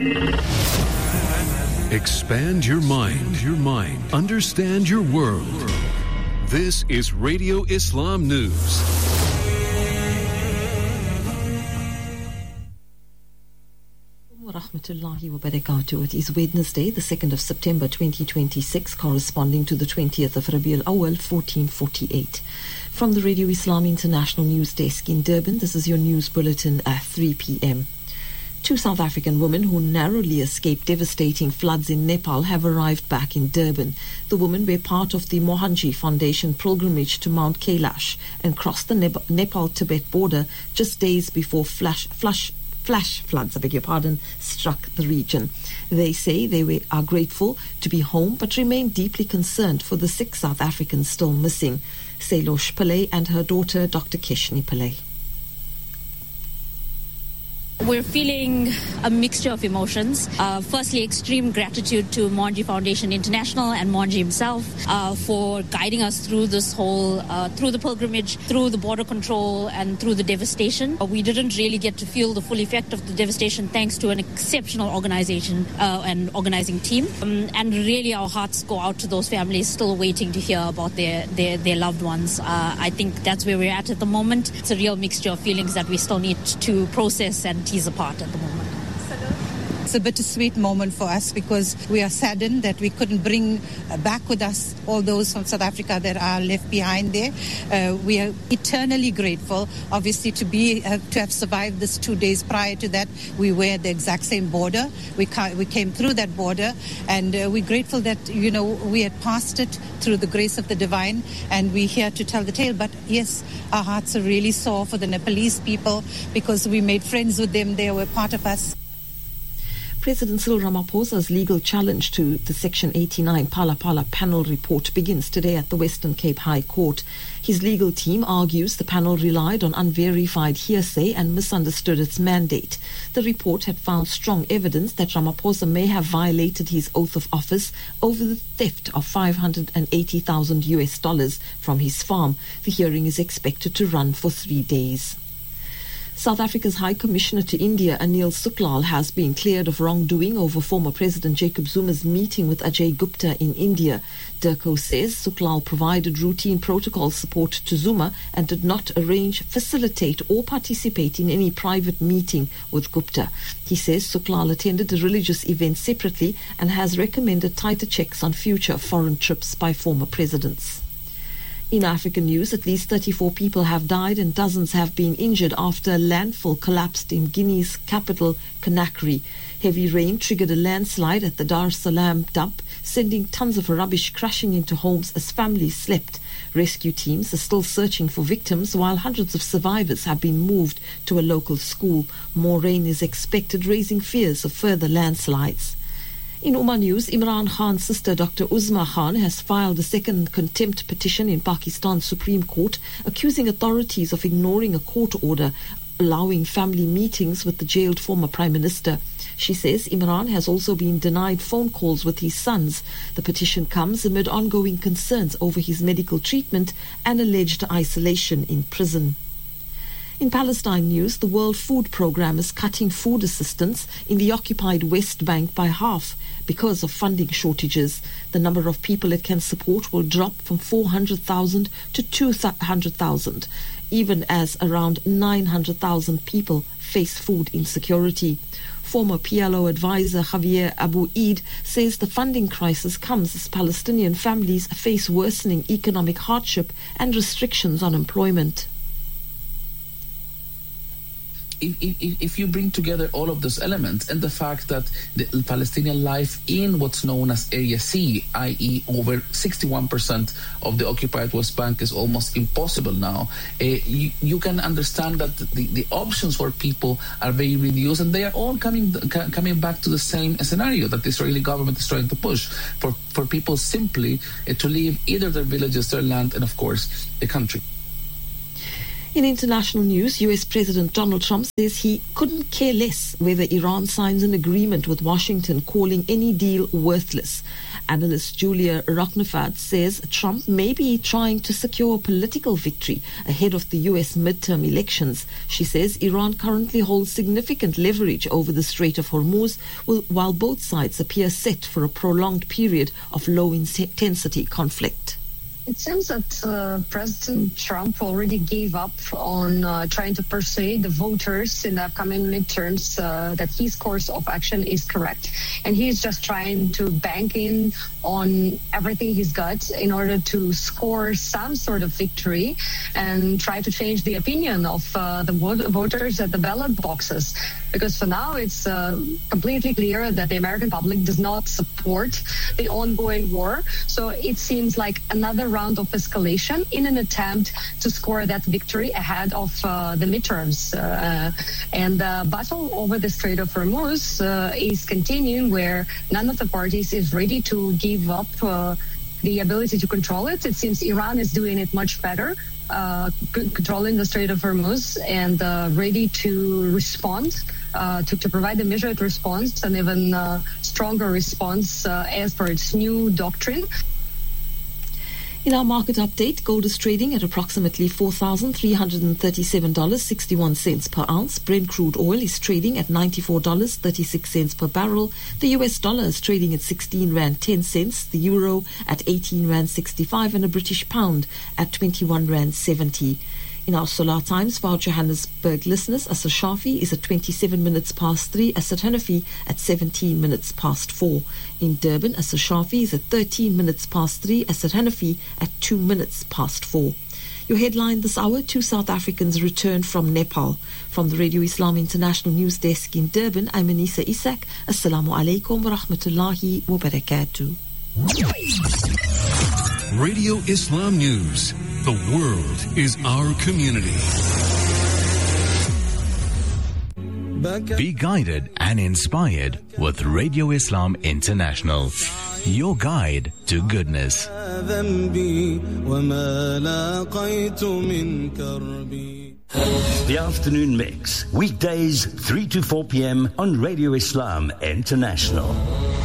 Expand your mind. Understand your world. This is Radio Islam News. Rahmatullahi wa barakatuh. It is Wednesday, the 2nd of September 2026, corresponding to the 20th of Rabiul Awal 1448. From the Radio Islam International News Desk in Durban, this is your news bulletin at 3 p.m. Two South African women who narrowly escaped devastating floods in Nepal have arrived back in Durban. The women were part of the Mohanji Foundation pilgrimage to Mount Kailash and crossed the Nepal-Tibet border just days before flash floods, struck the region. They say they are grateful to be home but remain deeply concerned for the 6 South Africans still missing. Sailosh Pillay and her daughter, Dr. Keshni Pillay. We're feeling a mixture of emotions. Firstly, extreme gratitude to Mohanji Foundation International and Mohanji himself for guiding us through this whole, through the pilgrimage, through the border control and through the devastation. We didn't really get to feel the full effect of the devastation thanks to an exceptional organization and organizing team. And really our hearts go out to those families still waiting to hear about their loved ones. I think that's where we're at the moment. It's a real mixture of feelings that we still need to process and tease apart at the moment. It's a bittersweet moment for us because we are saddened that we couldn't bring back with us all those from South Africa that are left behind there. We are eternally grateful, obviously, to have survived this 2 days. Prior to that, we were at the exact same border. We came through that border, and we're grateful that, we had passed it through the grace of the divine, and we're here to tell the tale. But yes, our hearts are really sore for the Nepalese people because we made friends with them. They were part of us. President Cyril Ramaphosa's legal challenge to the Section 89 Phala Phala panel report begins today at the Western Cape High Court. His legal team argues the panel relied on unverified hearsay and misunderstood its mandate. The report had found strong evidence that Ramaphosa may have violated his oath of office over the theft of $580,000 from his farm. The hearing is expected to run for 3 days. South Africa's High Commissioner to India, Anil Suklal, has been cleared of wrongdoing over former President Jacob Zuma's meeting with Ajay Gupta in India. Durko says Suklal provided routine protocol support to Zuma and did not arrange, facilitate or participate in any private meeting with Gupta. He says Suklal attended a religious event separately and has recommended tighter checks on future foreign trips by former presidents. In African news, at least 34 people have died and dozens have been injured after a landfill collapsed in Guinea's capital, Conakry. Heavy rain triggered a landslide at the Dar es Salaam dump, sending tons of rubbish crashing into homes as families slept. Rescue teams are still searching for victims while hundreds of survivors have been moved to a local school. More rain is expected, raising fears of further landslides. In Oman news, Imran Khan's sister Dr. Uzma Khan has filed a second contempt petition in Pakistan's Supreme Court, accusing authorities of ignoring a court order allowing family meetings with the jailed former Prime Minister. She says Imran has also been denied phone calls with his sons. The petition comes amid ongoing concerns over his medical treatment and alleged isolation in prison. In Palestine news, the World Food Programme is cutting food assistance in the occupied West Bank by half because of funding shortages. The number of people it can support will drop from 400,000 to 200,000, even as around 900,000 people face food insecurity. Former PLO advisor Javier Abu Eid says the funding crisis comes as Palestinian families face worsening economic hardship and restrictions on employment. If you bring together all of those elements and the fact that the Palestinian life in what's known as Area C, i.e. over 61% of the occupied West Bank is almost impossible now, you can understand that the options for people are very reduced, and they are all coming back to the same scenario that the Israeli government is trying to push for people simply to leave either their villages, their land, and of course the country. In international news, US President Donald Trump says he couldn't care less whether Iran signs an agreement with Washington, calling any deal worthless. Analyst Julia Rochnefad says Trump may be trying to secure a political victory ahead of the US midterm elections. She says Iran currently holds significant leverage over the Strait of Hormuz, while both sides appear set for a prolonged period of low-intensity conflict. It seems that President Trump already gave up on trying to persuade the voters in the upcoming midterms that his course of action is correct. And he's just trying to bank in on everything he's got in order to score some sort of victory and try to change the opinion of the voters at the ballot boxes. Because for now, it's completely clear that the American public does not support the ongoing war. So it seems like another round of escalation in an attempt to score that victory ahead of the midterms. And the battle over the Strait of Hormuz is continuing, where none of the parties is ready to give up the ability to control it. It seems Iran is doing it much better, controlling the Strait of Hormuz and ready to respond, to provide a measured response and even stronger response as per its new doctrine. In our market update, gold is trading at approximately $4,337.61 per ounce. Brent crude oil is trading at $94.36 per barrel. The US dollar is trading at 16 Rand 10 cents, the euro at 18 Rand 65, and a British pound at 21 Rand 70. In our Solar Times for our Johannesburg listeners, Asr Shafi is at 27 minutes past 3, Asr Hanafi at 17 minutes past 4. In Durban, Asr Shafi is at 13 minutes past 3, Asr Hanafi at 2 minutes past 4. Your headline this hour: 2 South Africans returned from Nepal. From the Radio Islam International News Desk in Durban, I'm Anissa Isak. Assalamu alaikum wa rahmatullahi wa barakatuh. Radio Islam News. The world is our community. Be guided and inspired with Radio Islam International, your guide to goodness. The Afternoon Mix, weekdays 3 to 4 p.m. on Radio Islam International.